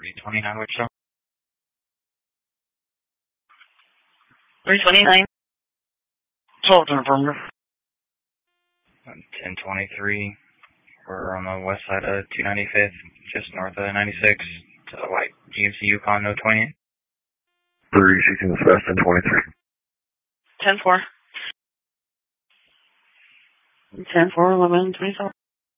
329 Wichita. 329. 12 November. 1023. We're on the west side of 295th, just north of 96, to the white GMC Yukon No 28. 316 West 1023. 10-4. 10-4, 11, 24.